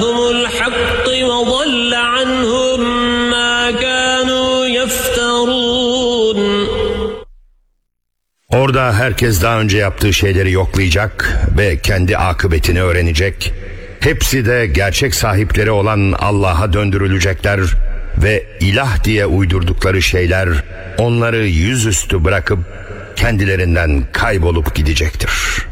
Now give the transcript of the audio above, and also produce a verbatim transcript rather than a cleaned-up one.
الحق وضل عنهم ما كانوا يفترون. Orada herkes daha önce yaptığı şeyleri yoklayacak ve kendi akıbetini öğrenecek. Hepsi de gerçek sahipleri olan Allah'a döndürülecekler ve ilah diye uydurdukları şeyler onları yüzüstü bırakıp kendilerinden kaybolup gidecektir.